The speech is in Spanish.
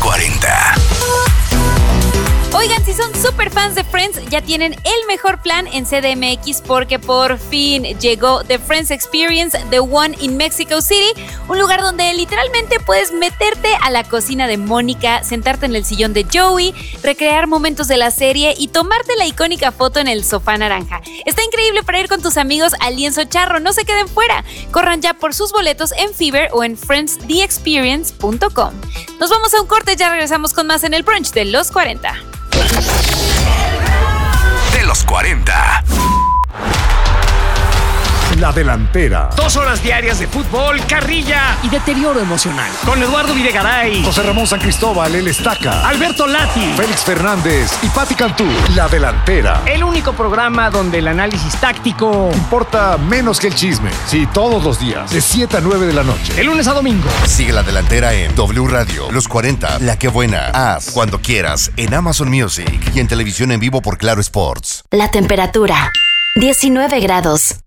40. Oigan, si son super fans de Friends, ya tienen el mejor plan en CDMX porque por fin llegó The Friends Experience, The One in Mexico City, un lugar donde literalmente puedes meterte a la cocina de Mónica, sentarte en el sillón de Joey, recrear momentos de la serie y tomarte la icónica foto en el sofá naranja. Está increíble para ir con tus amigos al lienzo charro, no se queden fuera. Corran ya por sus boletos en Fever o en friendstheexperience.com. Nos vamos a un corte, ya regresamos con más en el brunch de los 40. De los 40. La delantera. 2 horas diarias de fútbol, carrilla y deterioro emocional. Con Eduardo Videgaray, José Ramón San Cristóbal, el Estaca, Alberto Lati, Félix Fernández y Pati Cantú. La delantera. El único programa donde el análisis táctico Importa menos que el chisme. Sí, todos los días, de 7 a 9 de la noche. de lunes a domingo. Sigue La Delantera en W Radio, Los 40, La Que Buena, Haz, Cuando Quieras, en Amazon Music y en televisión en vivo por Claro Sports. La temperatura, 19 grados.